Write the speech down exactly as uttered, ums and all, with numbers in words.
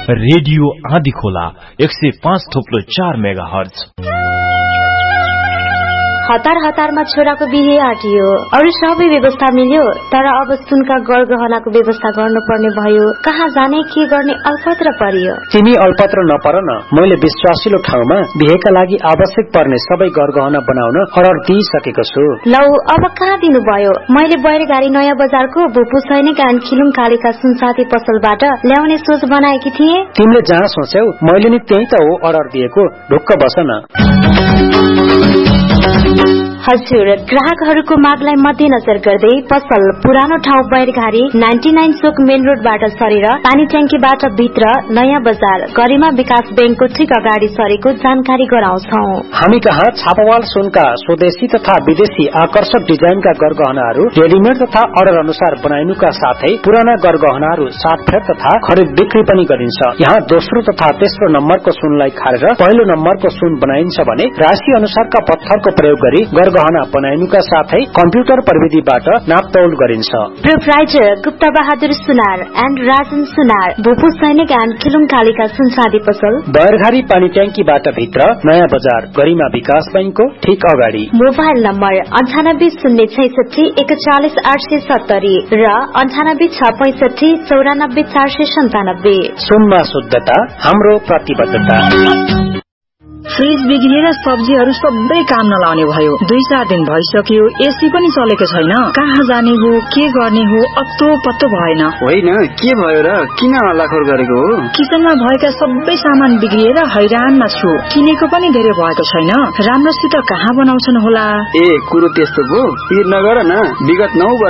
Radio आँधी खोला एक सय पाँच थोप्लो चार मेगा हर्ज। हतार हतारमा छोराको बिहे आटियो, अरू सबै व्यवस्था मिल्यो, तर अब सुनका गरगहनाको व्यवस्था गर्नुपर्ने भयो। कहाँ जाने के गर्ने अल्पत्र परियो। तिमी अल्पत्र नपर न, मैले विश्वासिलो ठाउँमा बिहेका लागि आवश्यक पर्ने सबै गरगहना बनाउन अर्डर दिइसकेको छु। लौ अब कहाँ दिनुभयो? मैले बैरगाडी नयाँ बजारको भूपू सैनिक एन्ड खिलुङ कालीका सुनसाथी पसलबाट ल्याउने सोच बनाएकी थिए। तिमीले जहाँ सोच्यौ मैले नि त्यही त हो अर्डर दिएको, ढुक्क बस न। हजुर, ग्राहकहरूको मागलाई मध्यनजर गर्दै पसल पुरानो ठाउँ बैरघारी नाइन्टी नाइन चोक मेन रोडबाट सरेर पानी ट्याङ्कीबाट भित्र नयाँ बजार गरिमा विकास बैंकको ठिक अगाडि सरेको जानकारी गराउँछौ। हामी कहाँ छापावाल सुनका स्वदेशी तथा विदेशी आकर्षक डिजाइनका गरगहनाहरू रेडिमेड तथा अर्डर अनुसार बनाइनुका साथै पुराना गरगहनाहरू साटफेर तथा खरिद बिक्री पनि गरिन्छ। यहाँ दोस्रो तथा तेस्रो नम्बरको सुनलाई खारेर पहिलो नम्बरको सुन बनाइन्छ भने राशि अनुसारका पत्थरको प्रयोग गरी गहना बनाइनुका साथै कम्प्युटर प्रविधिबाट नापतौल गरिन्छ। Proprietor Gupta Bahadur Sunar and Rajan सुनार, भूपू सैनिक एन्ड खिलुङ कालीका सुनसादी पसल बैरघारी पानी ट्याङ्कीबाट भित्र नयाँ बजार गरिमा विकास बैंकको ठीक अगाडि। मोबाइल नम्बर अन्ठानब्बे शून्य छैसठी एकचालिस आठ सय सत्तरी र अन्ठानब्बे छ पैसठी चौरानब्बे चार सय सन्तानब्बे। सुनमा शुद्धता हाम्रो प्रतिबद्धता। फ्रिज बिग्रिएर सब्जीहरू सबै काम नलाउने भयो। दुई चार दिन भइसक्यो, एसी पनि चलेको छैन। कहाँ जाने हो, के गर्ने हो, अत्तो पत्तो भएन। होइन, के भयो र? किन हल्लाखोर गरेको हो? किचनमा भएका सबै सामान बिग्रिएर हैरानमा छु। किनेको पनि धेरै भएको छैन। राम्रोसित कहाँ बनाउँछन् होला? ए, कुरो त्यस्तो पो। पिर नगर न, विगत नौ